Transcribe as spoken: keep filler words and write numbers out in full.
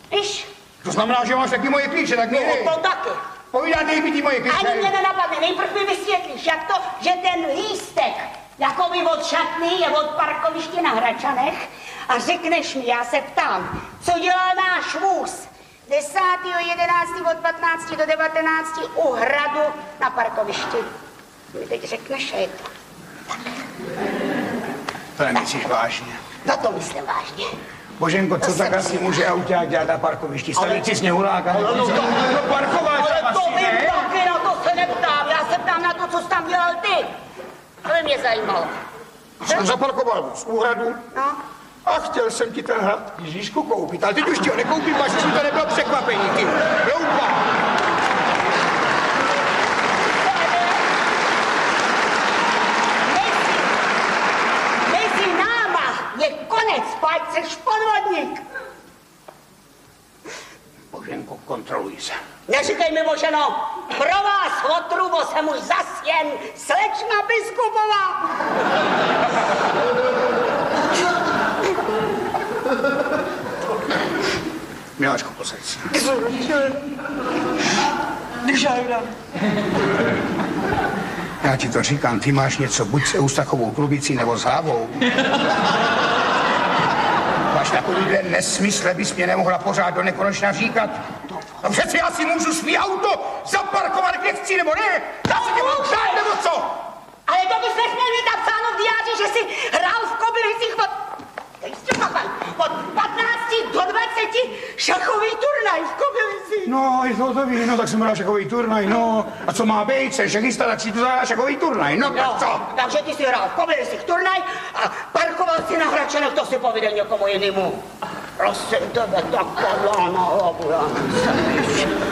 Víš? To znamená, že máš taky moje klíče, tak mě No, to taky. Povídá, dej mi ty moje klíče. Ani mě nenapadne, nejprv mi vysvětlíš, jak to, že ten lístek, jako by od šatny, je od parkoviště na Hračanech a řekneš mi, já se ptám, co dělal náš vůz desátého jedenáctého od patnácti do devatenácti u hradu na parkovišti. Mi teď řekneš, je to. To nemyslíš vážně. No to myslím vážně. Boženko, co tak asi může auták dělat na parkovišti? Stavící sněhuláka? No, no, to, no parkovat ale to asi vím ne? taky, na to se neptám. Já se ptám na to, co jsi tam dělal ty. To by mě zajímalo. Jsem zaparkoval z úhradu No. a chtěl jsem ti ten hrad Ježíšku koupit, ale teď už ti ho nekoupím, až si to nebylo překvapení, ty hloupá. Mezi náma je konec, pojď seš podvodník. Boženko, kontroluj se. Neříkej mi, Boženo, pro vás otrubo jsem už zas jen slečna Biskupová. Miláčko, posaď se. Já ti to říkám, ty máš něco, buď se ústachovou trubicí nebo s hlavou. Máš takovýhle nesmysle, bys mě nemohla pořád do nekonečna říkat. No přeci já si můžu svý auto zaparkovat, kde chci, nebo ne? Já si tě mám přát, nebo co? Ale to bys nesměl mít napsáno v diáři, že jsi hrál v Kobylisích od... od patnácti do dvaceti šachový turnaj v Kobylisích. No, je to to ví, no tak jsem hrál šachový turnaj, no. A co má být, se šachista, tak si to zahrá šachový turnaj, no tak co? Takže ty si hrál v Kobylisích turnaj a parkoval si na Hračanech, to si povídej někomu jinému. Prosím tebe, tak padla na hlavu, já nejsem.